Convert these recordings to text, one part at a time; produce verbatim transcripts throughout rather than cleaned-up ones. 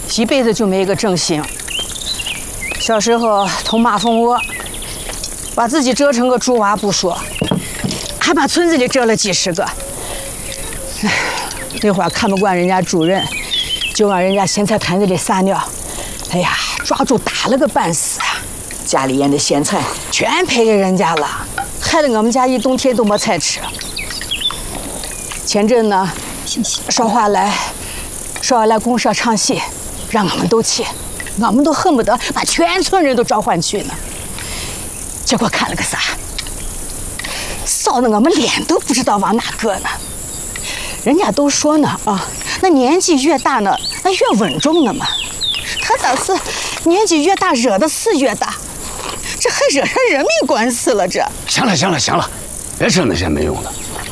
一辈子就没一个正形。小时候捅马蜂窝，把自己折成个猪娃不说，还把村子里折了几十个。哎，那会儿看不惯人家主任，就往人家咸菜坛子里撒尿，哎呀，抓住打了个半死。家里腌的咸菜全赔给人家了，害得我们家一冬天都没菜吃。前阵呢，少华来，少华来公社唱戏，让我们都去。我们都恨不得把全村人都召唤去呢，结果看了个啥？臊得我们脸都不知道往哪搁呢。人家都说呢啊，那年纪越大呢，那越稳重呢嘛。他倒是年纪越大，惹的事越大，这还惹上人命官司了。这行了行了行了，别说那些没用的。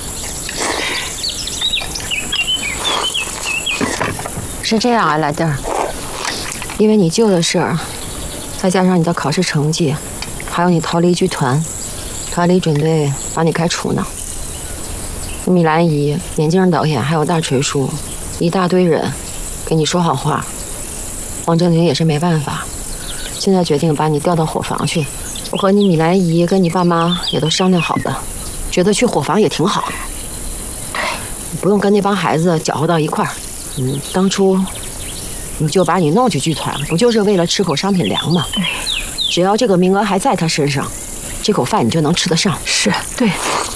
是这样啊，老弟儿。因为你舅的事儿，再加上你的考试成绩，还有你逃离剧团，团里准备把你开除呢。米兰姨、眼镜导演还有大锤叔，一大堆人给你说好话。王正林也是没办法，现在决定把你调到伙房去。我和你米兰姨跟你爸妈也都商量好了，觉得去伙房也挺好。对，你不用跟那帮孩子搅和到一块儿。嗯，当初。你就把你弄去剧团，不就是为了吃口商品粮吗？只要这个名额还在他身上，这口饭你就能吃得上。 是，对。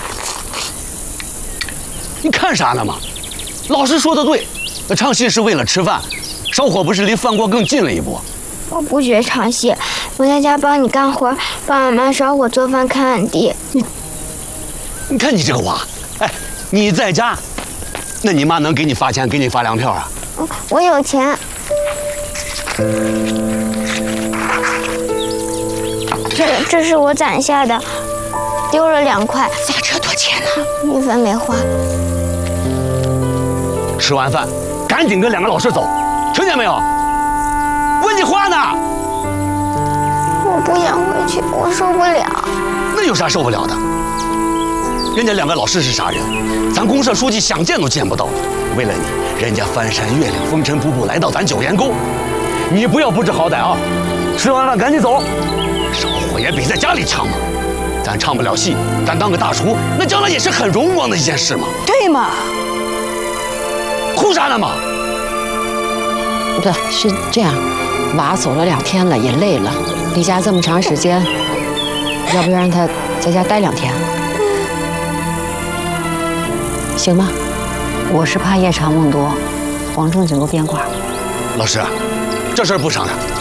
你看啥呢嘛？老师说的对，唱戏是为了吃饭，烧火不是离饭锅更近了一步。 我不学唱戏，我在家帮你干活，帮妈妈烧火做饭看俺弟。 你，你看你这个娃，哎，你在家，那你妈能给你发钱，给你发粮票啊？ 我有钱。这这是我攒下的，丢了两块。 咋这多钱呢？ 一分没花。 吃完饭，赶紧跟两个老师走，听见没有？问你话呢。 我不想回去，我受不了。 那有啥受不了的？人家两个老师是啥人？咱公社书记想见都见不到的。为了你，人家翻山越岭、风尘仆仆来到咱九岩沟。你不要不知好歹啊！吃完饭赶紧走，烧火也比在家里强嘛。咱唱不了戏，咱当个大厨，那将来也是很荣光的一件事嘛。 对嘛？ 哭啥呢嘛？ 不是这样，娃走了两天了，也累了，离家这么长时间，要不让他在家待两天，行吗？ 我是怕夜长梦多，黄正景都变卦。 老师，这事儿不商量。